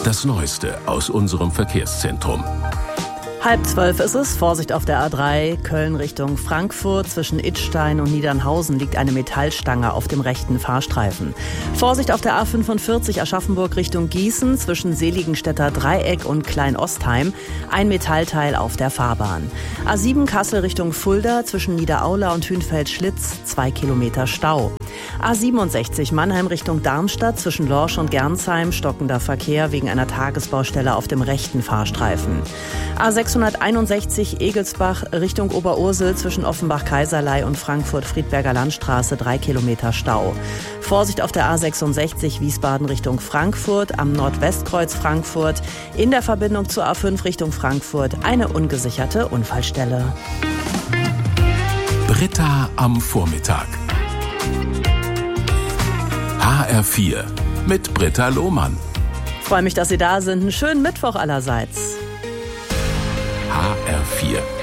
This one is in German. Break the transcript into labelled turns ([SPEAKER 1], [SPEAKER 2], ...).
[SPEAKER 1] Das Neueste aus unserem Verkehrszentrum.
[SPEAKER 2] 11:30 ist es. Vorsicht auf der A3, Köln Richtung Frankfurt. Zwischen Idstein und Niedernhausen liegt eine Metallstange auf dem rechten Fahrstreifen. Vorsicht auf der A45 Aschaffenburg Richtung Gießen. Zwischen Seligenstädter Dreieck und Kleinostheim. Ein Metallteil auf der Fahrbahn. A7 Kassel Richtung Fulda. Zwischen Niederaula und Hünfeld-Schlitz 2 Kilometer Stau. A67 Mannheim Richtung Darmstadt. Zwischen Lorsch und Gernsheim stockender Verkehr wegen einer Tagesbaustelle auf dem rechten Fahrstreifen. A661 Egelsbach Richtung Oberursel zwischen Offenbach-Kaiserlei und Frankfurt-Friedberger Landstraße 3 Kilometer Stau. Vorsicht auf der A66 Wiesbaden Richtung Frankfurt, am Nordwestkreuz Frankfurt. In der Verbindung zur A5 Richtung Frankfurt eine ungesicherte Unfallstelle.
[SPEAKER 1] Britta am Vormittag. HR4 mit Britta Lohmann.
[SPEAKER 2] Freue mich, dass Sie da sind. Einen schönen Mittwoch allerseits.
[SPEAKER 1] HR4